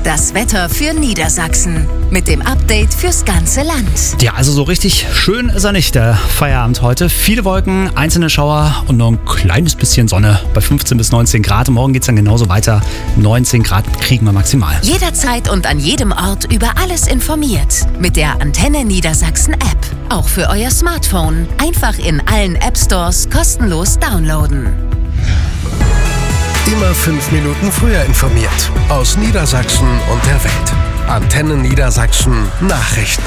Das Wetter für Niedersachsen mit dem Update fürs ganze Land. Ja, also so richtig schön ist er nicht, der Feierabend heute. Viele Wolken, einzelne Schauer und nur ein kleines bisschen Sonne bei 15 bis 19 Grad. Morgen geht es dann genauso weiter. 19 Grad kriegen wir maximal. Jederzeit und an jedem Ort über alles informiert. Mit der Antenne Niedersachsen App. Auch für euer Smartphone. Einfach in allen App Stores kostenlos downloaden. Immer 5 Minuten früher informiert. Aus Niedersachsen und der Welt. Antenne Niedersachsen Nachrichten.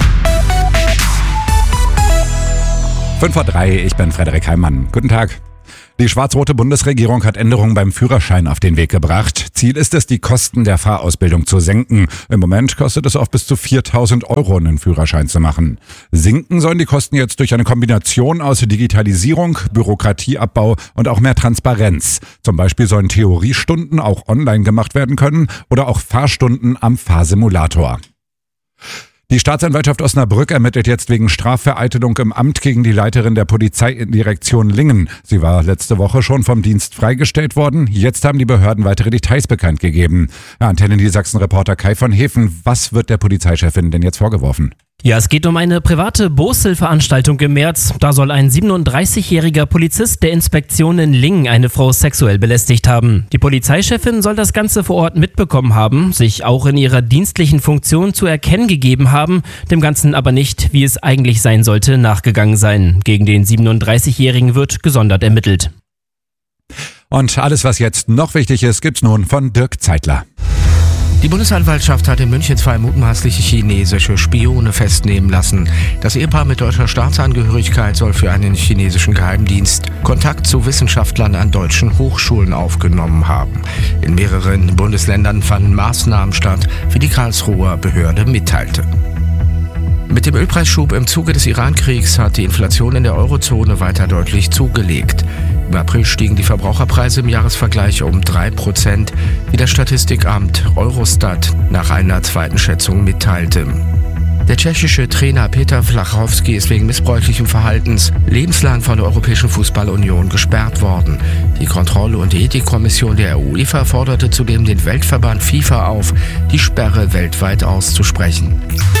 5:03 Uhr, ich bin Frederik Heimann. Guten Tag. Die schwarz-rote Bundesregierung hat Änderungen beim Führerschein auf den Weg gebracht. Ziel ist es, die Kosten der Fahrausbildung zu senken. Im Moment kostet es oft bis zu 4.000 Euro, einen Führerschein zu machen. Sinken sollen die Kosten jetzt durch eine Kombination aus Digitalisierung, Bürokratieabbau und auch mehr Transparenz. Zum Beispiel sollen Theoriestunden auch online gemacht werden können oder auch Fahrstunden am Fahrsimulator. Die Staatsanwaltschaft Osnabrück ermittelt jetzt wegen Strafvereitelung im Amt gegen die Leiterin der Polizeidirektion Lingen. Sie war letzte Woche schon vom Dienst freigestellt worden. Jetzt haben die Behörden weitere Details bekannt gegeben. Antenne Niedersachsen-Reporter Kai von Hefen, was wird der Polizeichefin denn jetzt vorgeworfen? Ja, es geht um eine private Boselveranstaltung im März. Da soll ein 37-jähriger Polizist der Inspektion in Lingen eine Frau sexuell belästigt haben. Die Polizeichefin soll das Ganze vor Ort mitbekommen haben, sich auch in ihrer dienstlichen Funktion zu erkennen gegeben haben, dem Ganzen aber nicht, wie es eigentlich sein sollte, nachgegangen sein. Gegen den 37-jährigen wird gesondert ermittelt. Und alles, was jetzt noch wichtig ist, gibt's nun von Dirk Zeitler. Die Bundesanwaltschaft hat in München 2 mutmaßliche chinesische Spione festnehmen lassen. Das Ehepaar mit deutscher Staatsangehörigkeit soll für einen chinesischen Geheimdienst Kontakt zu Wissenschaftlern an deutschen Hochschulen aufgenommen haben. In mehreren Bundesländern fanden Maßnahmen statt, wie die Karlsruher Behörde mitteilte. Mit dem Ölpreisschub im Zuge des Iran-Kriegs hat die Inflation in der Eurozone weiter deutlich zugelegt. Im April stiegen die Verbraucherpreise im Jahresvergleich um 3%, wie das Statistikamt Eurostat nach einer zweiten Schätzung mitteilte. Der tschechische Trainer Peter Flachowski ist wegen missbräuchlichen Verhaltens lebenslang von der Europäischen Fußballunion gesperrt worden. Die Kontroll- und Ethikkommission der UEFA forderte zudem den Weltverband FIFA auf, die Sperre weltweit auszusprechen.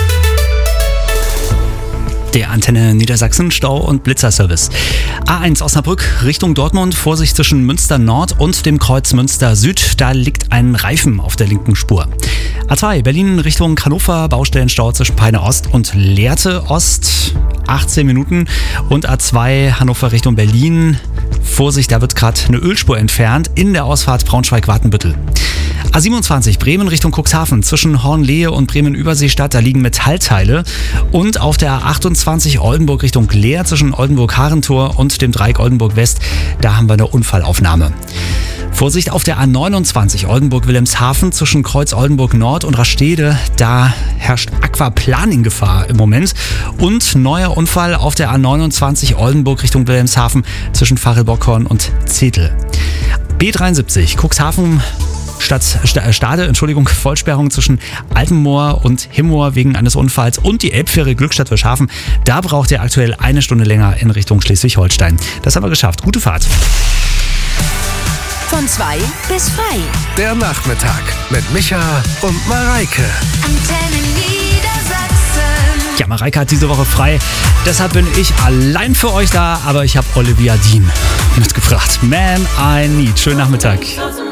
Der Antenne Niedersachsen Stau- und Blitzerservice. A1 Osnabrück Richtung Dortmund, Vorsicht zwischen Münster Nord und dem Kreuz Münster Süd. Da liegt ein Reifen auf der linken Spur. A2 Berlin Richtung Hannover, Baustellenstau zwischen Peine Ost und Lehrte Ost, 18 Minuten. Und A2 Hannover Richtung Berlin, Vorsicht, da wird gerade eine Ölspur entfernt in der Ausfahrt Braunschweig-Wartenbüttel. A27 Bremen Richtung Cuxhaven zwischen Hornlehe und Bremen-Überseestadt, da liegen Metallteile. Und auf der A28 Oldenburg Richtung Leer zwischen Oldenburg-Harentor und dem Dreieck Oldenburg-West, da haben wir eine Unfallaufnahme. Vorsicht auf der A29 Oldenburg-Wilhelmshaven zwischen Kreuz Oldenburg-Nord und Rastede, da herrscht Aquaplaning-Gefahr im Moment. Und neuer Unfall auf der A29 Oldenburg Richtung Wilhelmshaven zwischen Fachelbockhorn und Zetel. B73 Cuxhaven Stade, Vollsperrung zwischen Altenmoor und Himmoor wegen eines Unfalls und die Elbfähre Glückstadt Wilshaven. Da braucht ihr aktuell 1 Stunde länger in Richtung Schleswig-Holstein. Das haben wir geschafft. Gute Fahrt. Von 2 bis frei. Der Nachmittag mit Micha und Mareike. Antenne Niedersachsen. Ja, Mareike hat diese Woche frei. Deshalb bin ich allein für euch da, aber ich habe Olivia Dean mitgebracht. Man I Need. Schönen Nachmittag.